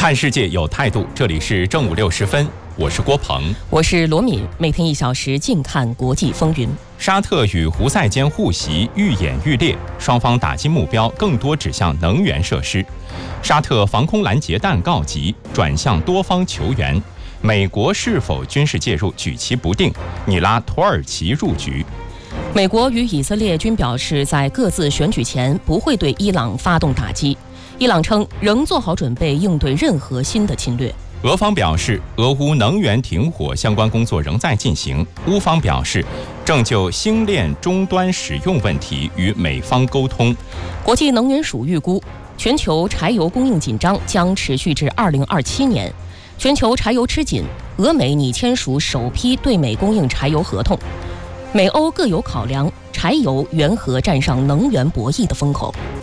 看世界有态度，这里是正午6时分，我是郭鹏， 我是罗敏。每天1小时，静看国际风云。 沙特与胡塞间互袭愈演愈烈，双方打击目标更多指向能源设施。沙特防空拦截弹告急，转向多方求援。美国是否军事介入举棋不定，拟拉土耳其入局。 美国与以色列均表示，在各自选举前不会对伊朗发动打击。伊朗称仍做好准备应对任何新的侵略。 俄方表示，俄乌能源停火相关工作仍在进行。乌方表示，正就星链终端使用问题与美方沟通。 国际能源署预估，全球柴油供应紧张将持续至2027年。全球柴油吃紧，俄美拟签署首批对美供应柴油合同。美欧各有考量，柴油缘何站上能源博弈的风口？